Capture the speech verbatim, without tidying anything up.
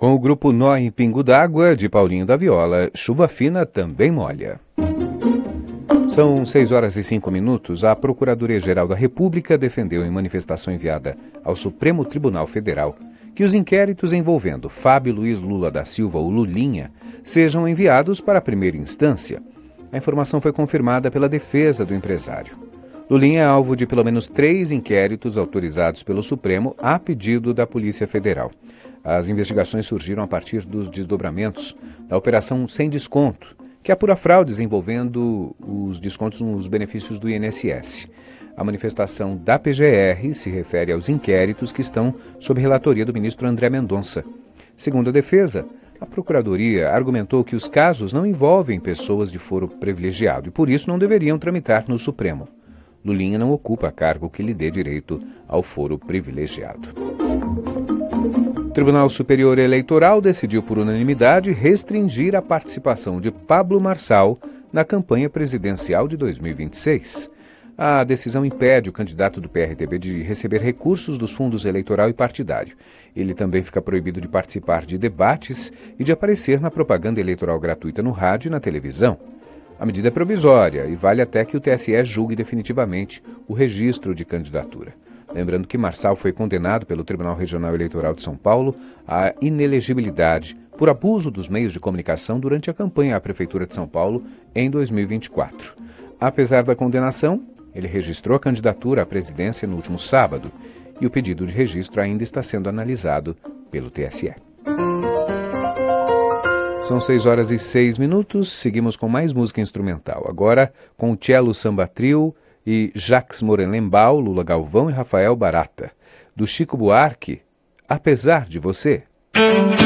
Com o grupo Nó em Pingo d'Água, de Paulinho da Viola, Chuva Fina também molha. São seis horas e cinco minutos. A Procuradoria-Geral da República defendeu em manifestação enviada ao Supremo Tribunal Federal que os inquéritos envolvendo Fábio Luiz Lula da Silva, o Lulinha, sejam enviados para a primeira instância. A informação foi confirmada pela defesa do empresário. Lulinha é alvo de pelo menos três inquéritos autorizados pelo Supremo a pedido da Polícia Federal. As investigações surgiram a partir dos desdobramentos da Operação Sem Desconto, que apura fraudes envolvendo os descontos nos benefícios do I N S S. A manifestação da P G R se refere aos inquéritos que estão sob relatoria do ministro André Mendonça. Segundo a defesa, a Procuradoria argumentou que os casos não envolvem pessoas de foro privilegiado e, por isso, não deveriam tramitar no Supremo. Lulinha não ocupa cargo que lhe dê direito ao foro privilegiado. O Tribunal Superior Eleitoral decidiu por unanimidade restringir a participação de Pablo Marçal na campanha presidencial de dois mil e vinte e seis. A decisão impede o candidato do P R T B de receber recursos dos fundos eleitoral e partidário. Ele também fica proibido de participar de debates e de aparecer na propaganda eleitoral gratuita no rádio e na televisão. A medida é provisória e vale até que o T S E julgue definitivamente o registro de candidatura. Lembrando que Marçal foi condenado pelo Tribunal Regional Eleitoral de São Paulo à inelegibilidade por abuso dos meios de comunicação durante a campanha à Prefeitura de São Paulo em dois mil e vinte e quatro. Apesar da condenação, ele registrou a candidatura à presidência no último sábado e o pedido de registro ainda está sendo analisado pelo T S E. São seis horas e seis minutos, seguimos com mais música instrumental. Agora com o Cello Samba Trio e Jacques Morelenbaum, Lula Galvão e Rafael Barata. Do Chico Buarque, Apesar de Você.